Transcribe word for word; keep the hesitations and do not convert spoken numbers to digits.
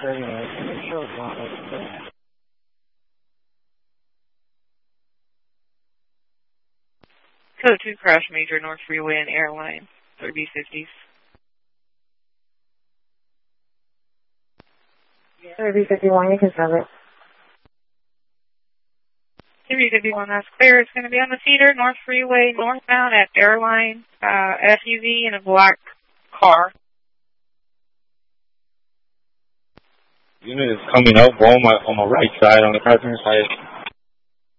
anyway, it shows not like that. Code two, crash major, North Freeway and Airline, three B fifties. three B fifty-one, you can send it. three B fifty-one, that's clear. It's going to be on the Cedar, North Freeway, northbound at Airline, uh, S U V in a black car. Unit is coming up on my, on my right side, on the passenger side.